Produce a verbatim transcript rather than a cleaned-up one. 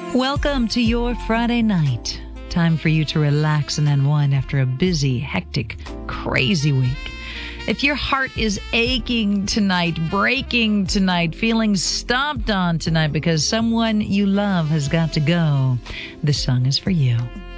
Welcome to your Friday night. Time for you to relax and unwind after a busy, hectic, crazy week. If your heart is aching tonight, breaking tonight, feeling stomped on tonight because someone you love has got to go, this song is for you.